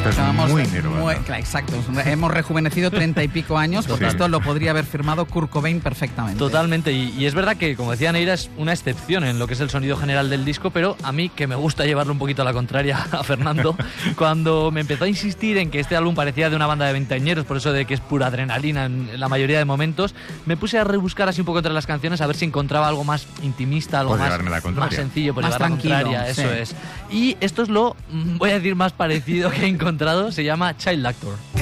Esto es muy Nirvana. Exacto, hemos rejuvenecido 30 y pico años, porque esto lo podría haber firmado Kurt Cobain perfectamente. Totalmente, y es verdad que, como decía Neira, es una excepción en lo que es el sonido general del disco, pero a mí, que me gusta llevarlo un poquito a la contraria a Fernando, cuando me empezó a insistir en que este álbum parecía de una banda de veinteañeros, por eso de que es pura adrenalina en la mayoría de momentos, me puse a rebuscar así un poco entre las canciones a ver si encontraba algo más intimista, algo más sencillo, por más llevar tranquilo, la contraria, eso es. Y esto es lo, voy a decir, más parecido que he encontrado, se llama Child Actor.